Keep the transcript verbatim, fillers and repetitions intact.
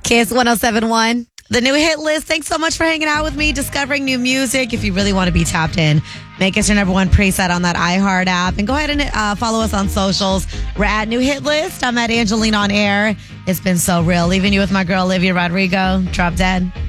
Kiss one oh seven point one. The new hit list. Thanks so much for hanging out with me, discovering new music. If you really want to be tapped in, make us your number one preset on that iHeart app. And go ahead and uh, follow us on socials. We're at New Hit List. I'm at Angelina on air. It's been so real. Leaving you with my girl, Olivia Rodrigo. Drop Dead.